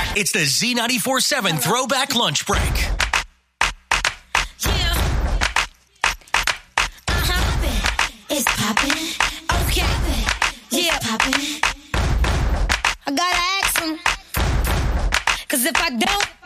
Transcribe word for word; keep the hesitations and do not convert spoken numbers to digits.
It's the Z ninety-four seven Throwback Lunch Break. Yeah. Uh-huh. It's poppin'. Okay. Yeah. It's poppin'. I gotta ask him. Cause if I don't,